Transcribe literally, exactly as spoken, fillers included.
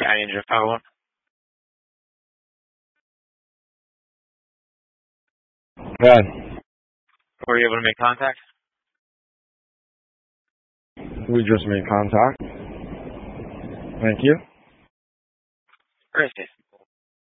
I need your follow up. Good. Were you able to make contact? We just made contact. Thank you. Great.